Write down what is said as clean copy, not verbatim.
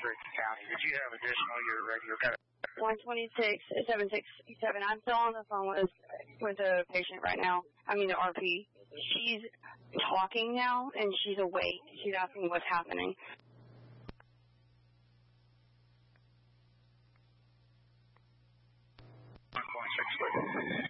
Frederick County. Did you have additional your regular? 126-767. I'm still on the phone with a patient right now. I mean, the RP. She's talking now, and she's awake. She's asking what's happening. $1.6.